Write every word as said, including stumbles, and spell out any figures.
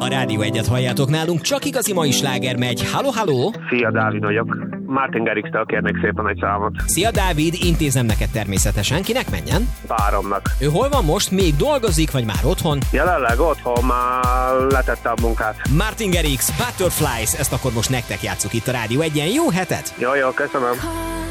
A Rádió Egyet halljátok nálunk, csak igazi mai sláger megy. Halló, halló! Szia, Dávid vagyok. Martin Garrix-től kérnék szépen egy számot. Szia, Dávid, intézem neked természetesen. Kinek menjen? Páromnak. Ő hol van most? Még dolgozik, vagy már otthon? Jelenleg otthon, már letette a munkát. Martin Garrix, Butterflies, ezt akkor most nektek játsszuk itt a Rádió Egyen. Jó hetet! Jó, jó, köszönöm.